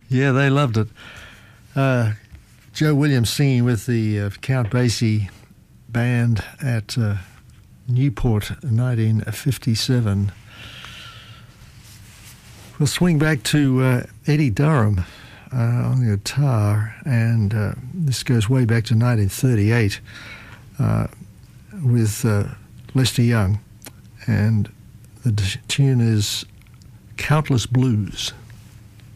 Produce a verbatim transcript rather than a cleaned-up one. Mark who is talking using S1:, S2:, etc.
S1: Yeah, they loved it. Uh, Joe Williams singing with the uh, Count Basie band at uh, Newport in nineteen fifty-seven. We'll swing back to uh, Eddie Durham uh, on the guitar, and uh, this goes way back to nineteen thirty-eight uh, with uh, Lester Young, and the tune is Countless Blues.